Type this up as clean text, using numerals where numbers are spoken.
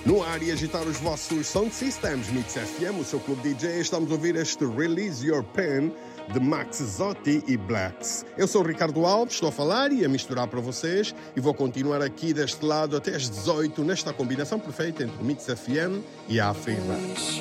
No ar e agitar os vossos sound systems, Mix FM, o seu clube DJ. Estamos a ouvir este Release Your Pen de Max Zotti e Blacks. Eu sou o Ricardo Alves, estou a falar e a misturar para vocês e vou continuar aqui deste lado até às 18 nesta combinação perfeita entre o Mix FM e a Africa.